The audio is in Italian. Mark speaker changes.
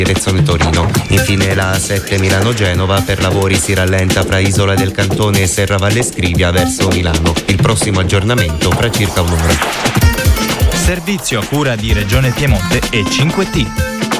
Speaker 1: direzione Torino. Infine la A7 Milano-Genova, per lavori si rallenta fra Isola del Cantone e Serravalle Scrivia verso Milano. Il prossimo aggiornamento fra circa un'ora.
Speaker 2: Servizio a cura di Regione Piemonte e 5T.